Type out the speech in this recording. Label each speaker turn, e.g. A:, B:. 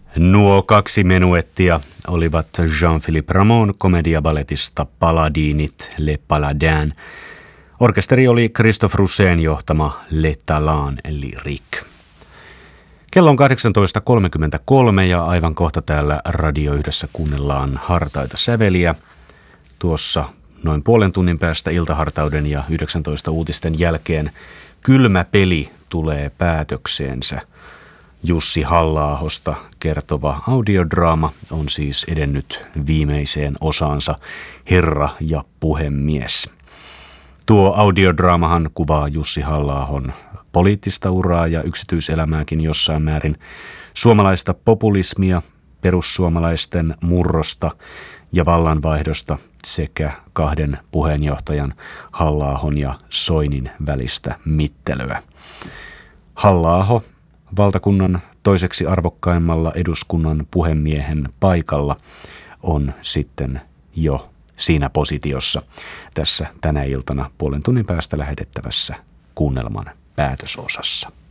A: Nuo kaksi menuettia olivat Jean-Philippe Rameau'n komediaballetista Paladinit, Le Paladin. Orkesteri oli Christophe Roussin johtama Le Talent Lyrique. Kello on 18.33 ja aivan kohta täällä Radio Yhdessä kuunnellaan hartaita säveliä. Tuossa noin puolen tunnin päästä iltahartauden ja 19 uutisten jälkeen Kylmä peli tulee päätökseensä. Jussi Halla-ahosta kertova audiodraama on siis edennyt viimeiseen osaansa, Herra ja puhemies. Tuo audiodraamahan kuvaa Jussi Halla-ahon poliittista uraa ja yksityiselämääkin jossain määrin, suomalaista populismia, perussuomalaisten murrosta ja vallanvaihdosta sekä kahden puheenjohtajan Halla-ahon ja Soinin välistä mittelöä. Halla-aho valtakunnan toiseksi arvokkaimmalla eduskunnan puhemiehen paikalla on sitten jo siinä positiossa tässä tänä iltana puolen tunnin päästä lähetettävässä kuunnelman päätösosassa.